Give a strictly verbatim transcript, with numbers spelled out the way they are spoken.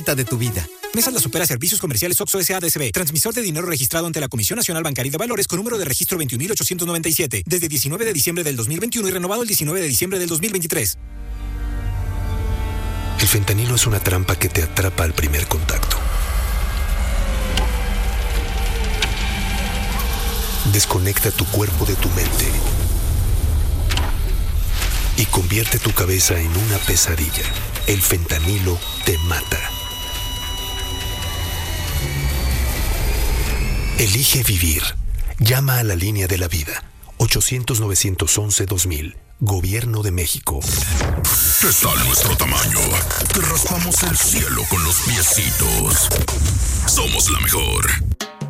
de tu vida. Mesa La Supera Servicios Comerciales Oxxo S A D C B. Transmisor de dinero registrado ante la Comisión Nacional Bancaria de Valores con número de registro veintiún mil ochocientos noventa y siete. Desde diecinueve de diciembre del dos mil veintiuno y renovado el diecinueve de diciembre del dos mil veintitrés. El fentanilo es una trampa que te atrapa al primer contacto. Desconecta tu cuerpo de tu mente y convierte tu cabeza en una pesadilla. El fentanilo te mata. Elige vivir. Llama a la línea de la vida. ochocientos, novecientos once, dos mil. Gobierno de México. Está a nuestro tamaño. Te raspamos el cielo con los piecitos. Somos la mejor.